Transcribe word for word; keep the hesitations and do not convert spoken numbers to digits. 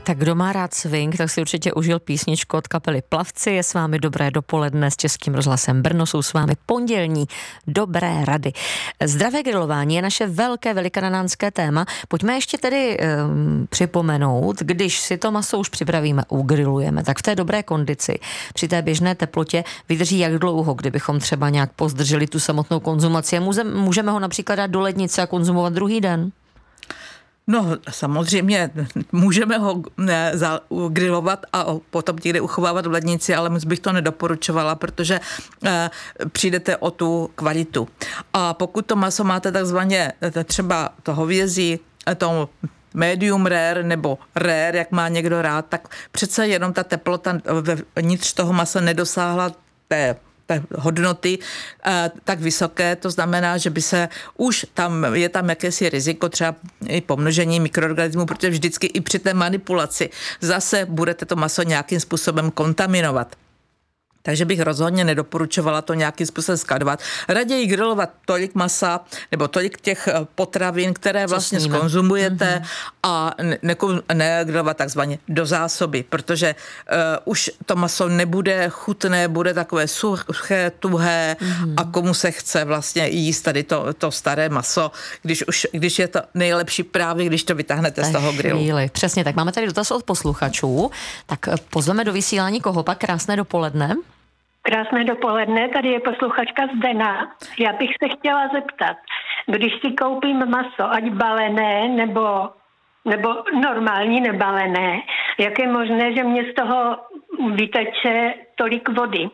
Tak kdo má rád swing, tak si určitě užil písničku od kapely Plavci. Je s vámi dobré dopoledne s Českým rozhlasem Brno. Jsou s vámi pondělní dobré rady. Zdravé grilování je naše velké velikanánské téma. Pojďme ještě tedy um, připomenout, když si to maso už připravíme, ugrilujeme, tak v té dobré kondici, při té běžné teplotě vydrží jak dlouho, kdybychom třeba nějak pozdrželi tu samotnou konzumaci. Můžeme ho například dát do lednice a konzumovat druhý den? No samozřejmě můžeme ho grilovat a potom někde uchovávat v lednici, ale moc bych to nedoporučovala, protože eh, přijdete o tu kvalitu. A pokud to maso máte takzvaně třeba to hovězí, to medium rare nebo rare, jak má někdo rád, tak přece jenom ta teplota vnitř toho masa nedosáhla té hodnoty eh, tak vysoké, to znamená, že by se už tam, je tam jakési riziko třeba i pomnožení mikroorganismů, protože vždycky i při té manipulaci zase budete to maso nějakým způsobem kontaminovat. Takže bych rozhodně nedoporučovala to nějakým způsobem skladovat. Raději grilovat tolik masa nebo tolik těch potravin, které vlastně skonzumujete mm-hmm. a negrilovat ne takzvaně do zásoby, protože uh, už to maso nebude chutné, bude takové suché, tuhé mm-hmm. a komu se chce vlastně jíst tady to, to staré maso, když, už, když je to nejlepší právě, když to vytáhnete tak z toho grilu. Chvíli. Přesně tak. Máme tady dotaz od posluchačů. Tak pozveme do vysílání koho pak? Krásné dopoledne. Krásné dopoledne, tady je posluchačka Zdena. Já bych se chtěla zeptat, když si koupím maso, ať balené nebo, nebo normální nebalené, jak je možné, že mě z toho vyteče tolik vody?